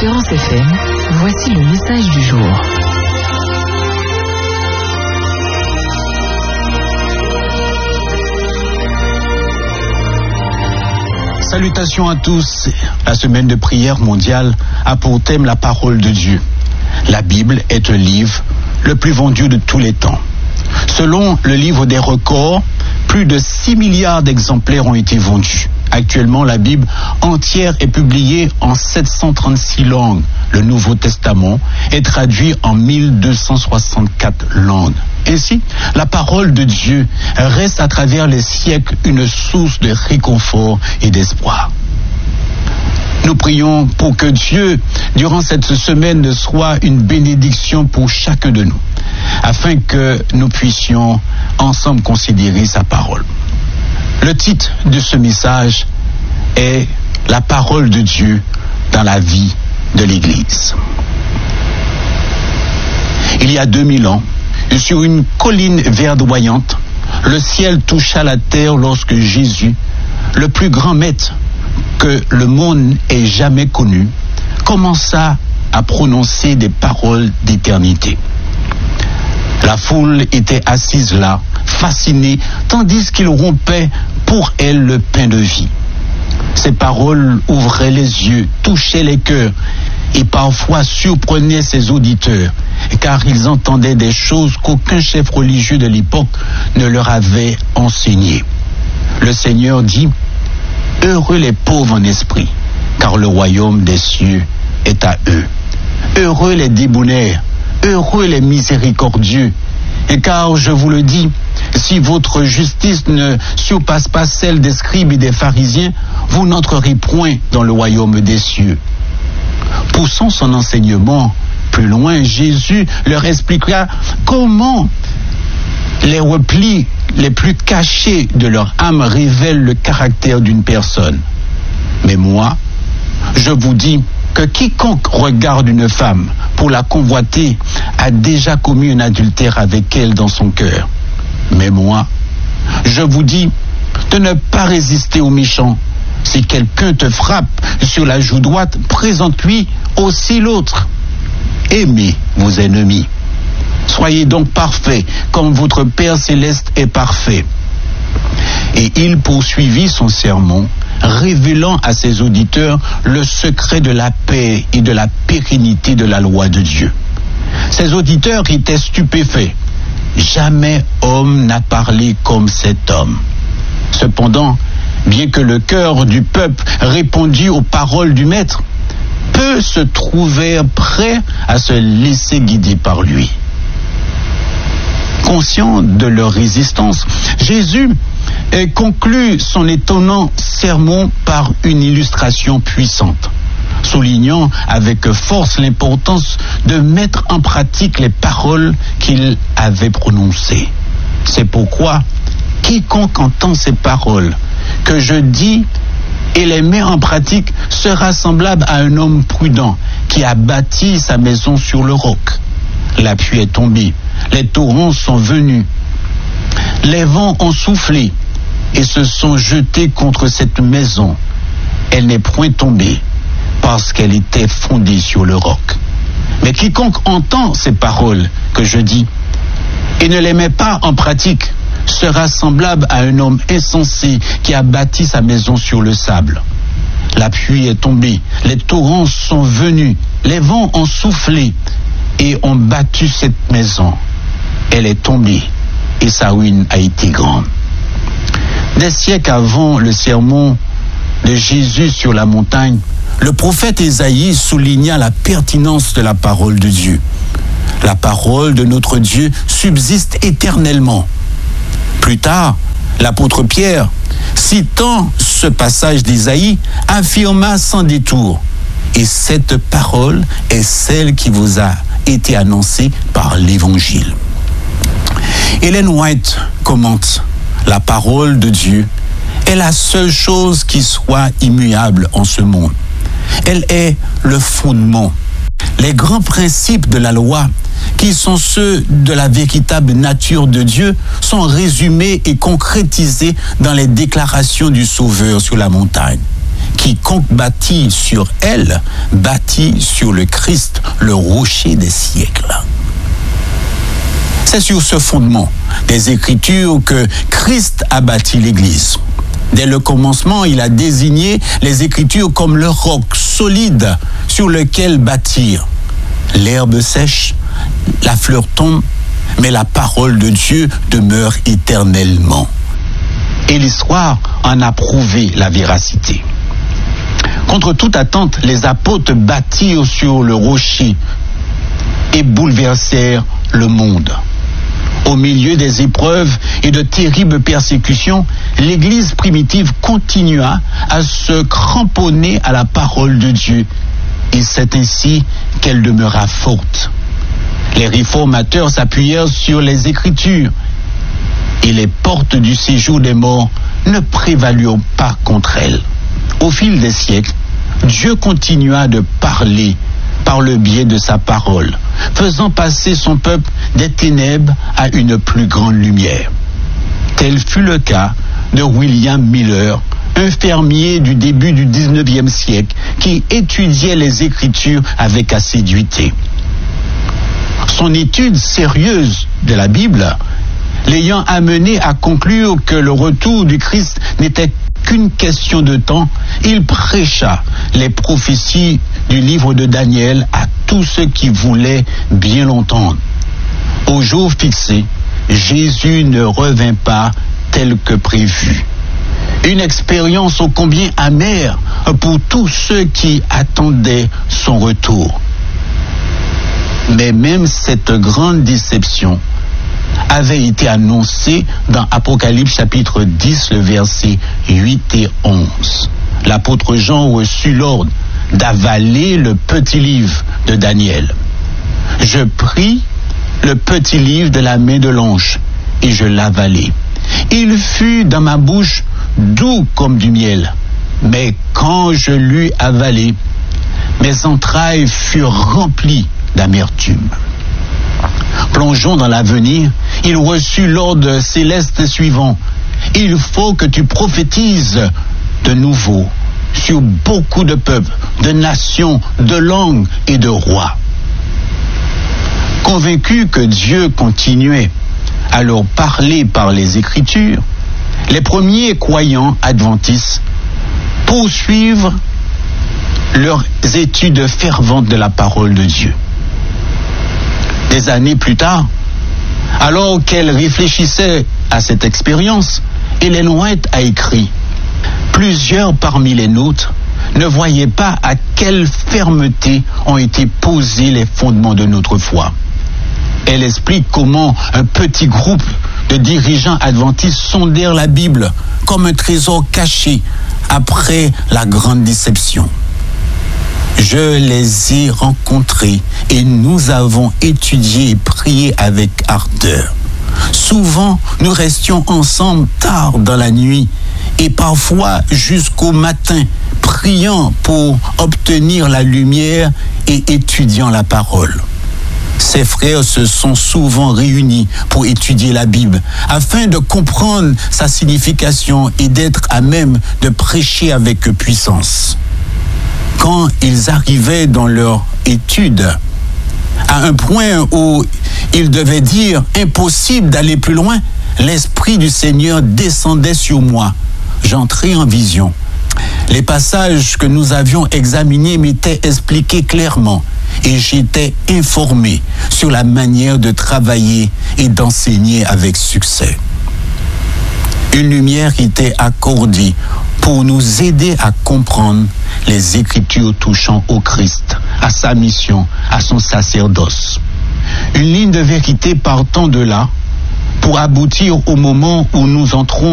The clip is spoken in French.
Espérance FM, voici le message du jour. Salutations à tous. La semaine de prière mondiale a pour thème la parole de Dieu. La Bible est un livre le plus vendu de tous les temps. Selon le livre des records, plus de 6 milliards d'exemplaires ont été vendus. Actuellement, la Bible entière est publiée en 736 langues. Le Nouveau Testament est traduit en 1264 langues. Ainsi, la parole de Dieu reste à travers les siècles une source de réconfort et d'espoir. Nous prions pour que Dieu, durant cette semaine, soit une bénédiction pour chacun de nous, afin que nous puissions ensemble considérer sa parole. Le titre de ce message est « La parole de Dieu dans la vie de l'Église ». Il y a 2000 ans, sur une colline verdoyante, le ciel toucha la terre lorsque Jésus, le plus grand maître que le monde ait jamais connu, commença à prononcer des paroles d'éternité. La foule était assise là, fascinée, tandis qu'il rompait pour elle le pain de vie. Ces paroles ouvraient les yeux, touchaient les cœurs et parfois surprenaient ses auditeurs, car ils entendaient des choses qu'aucun chef religieux de l'époque ne leur avait enseignées. Le Seigneur dit « Heureux les pauvres en esprit, car le royaume des cieux est à eux. Heureux les débonnaires, heureux les miséricordieux, et car je vous le dis, si votre justice ne surpasse pas celle des scribes et des pharisiens, vous n'entrerez point dans le royaume des cieux. » Poussant son enseignement plus loin, Jésus leur expliquera comment les replis les plus cachés de leur âme révèlent le caractère d'une personne. Mais moi, je vous dis que quiconque regarde une femme pour la convoiter a déjà commis un adultère avec elle dans son cœur. Mais moi, je vous dis de ne pas résister aux méchants. Si quelqu'un te frappe sur la joue droite, présente-lui aussi l'autre. Aimez vos ennemis. Soyez donc parfaits, comme votre Père céleste est parfait. Et il poursuivit son sermon, révélant à ses auditeurs le secret de la paix et de la pérennité de la loi de Dieu. Ses auditeurs étaient stupéfaits. Jamais homme n'a parlé comme cet homme. Cependant, bien que le cœur du peuple répondît aux paroles du Maître, peu se trouvèrent prêts à se laisser guider par lui. Conscient de leur résistance, Jésus conclut son étonnant sermon par une illustration puissante, soulignant avec force l'importance de mettre en pratique les paroles qu'il avait prononcées. C'est pourquoi quiconque entend ces paroles que je dis et les met en pratique sera semblable à un homme prudent qui a bâti sa maison sur le roc. La pluie est tombée, les torrents sont venus, les vents ont soufflé et se sont jetés contre cette maison. Elle n'est point tombée parce qu'elle était fondée sur le roc. Mais quiconque entend ces paroles que je dis et ne les met pas en pratique sera semblable à un homme insensé qui a bâti sa maison sur le sable. La pluie est tombée, les torrents sont venus, les vents ont soufflé et ont battu cette maison. Elle est tombée et sa ruine a été grande. Des siècles avant le sermon de Jésus sur la montagne, le prophète Ésaïe souligna la pertinence de la parole de Dieu. La parole de notre Dieu subsiste éternellement. Plus tard, l'apôtre Pierre, citant ce passage d'Ésaïe, affirma sans détour « Et cette parole est celle qui vous a été annoncée par l'Évangile. » Ellen White commente « La parole de Dieu est la seule chose qui soit immuable en ce monde. Elle est le fondement. Les grands principes de la loi, qui sont ceux de la véritable nature de Dieu, sont résumés et concrétisés dans les déclarations du Sauveur sur la montagne. quiconque bâtit sur elle, bâtit sur le Christ, le rocher des siècles. C'est sur ce fondement des Écritures que Christ a bâti l'Église. Dès le commencement, il a désigné les Écritures comme le roc solide sur lequel bâtir. L'herbe sèche, la fleur tombe, mais la parole de Dieu demeure éternellement. Et l'histoire en a prouvé la véracité. Contre toute attente, les apôtres bâtirent sur le rocher et bouleversèrent le monde. Au milieu des épreuves et de terribles persécutions, l'Église primitive continua à se cramponner à la parole de Dieu. Et c'est ainsi qu'elle demeura forte. Les réformateurs s'appuyèrent sur les Écritures et les portes du séjour des morts ne prévalurent pas contre elles. Au fil des siècles, Dieu continua de parler par le biais de sa parole, faisant passer son peuple des ténèbres à une plus grande lumière. Tel fut le cas de William Miller, un fermier du début du 19e siècle qui étudiait les Écritures avec assiduité. Son étude sérieuse de la Bible l'ayant amené à conclure que le retour du Christ n'était qu'une question de temps, il prêcha les prophéties du livre de Daniel à tous ceux qui voulaient bien l'entendre. Au jour fixé, Jésus ne revint pas tel que prévu. Une expérience ô combien amère pour tous ceux qui attendaient son retour. Mais même cette grande déception avait été annoncée dans Apocalypse chapitre 10, le verset 8 et 11. L'apôtre Jean reçut l'ordre d'avaler le petit livre de Daniel. Je pris le petit livre de la main de l'ange et je l'avalai. Il fut dans ma bouche doux comme du miel, mais quand je l'eus avalé, mes entrailles furent remplies d'amertume. Plongeons dans l'avenir, il reçut l'ordre céleste suivant. Il faut que tu prophétises de nouveau sur beaucoup de peuples, de nations, de langues et de rois. Convaincus que Dieu continuait à leur parler par les Écritures, les premiers croyants adventistes poursuivent leurs études ferventes de la parole de Dieu. Des années plus tard, alors qu'elle réfléchissait à cette expérience, Ellen White a écrit « Plusieurs parmi les nôtres ne voyaient pas à quelle fermeté ont été posés les fondements de notre foi. » Elle explique comment un petit groupe de dirigeants adventistes sondèrent la Bible comme un trésor caché après la grande déception. Je les ai rencontrés et nous avons étudié et prié avec ardeur. Souvent, nous restions ensemble tard dans la nuit et parfois jusqu'au matin, priant pour obtenir la lumière et étudiant la parole. Ces frères se sont souvent réunis pour étudier la Bible, afin de comprendre sa signification et d'être à même de prêcher avec puissance. Quand ils arrivaient dans leur étude, à un point où ils devaient dire « impossible d'aller plus loin », l'Esprit du Seigneur descendait sur moi. J'entrais en vision. Les passages que nous avions examinés m'étaient expliqués clairement et j'étais informé sur la manière de travailler et d'enseigner avec succès. Une lumière était accordée pour nous aider à comprendre les Écritures touchant au Christ, à sa mission, à son sacerdoce. Une ligne de vérité partant de là pour aboutir au moment où nous entrons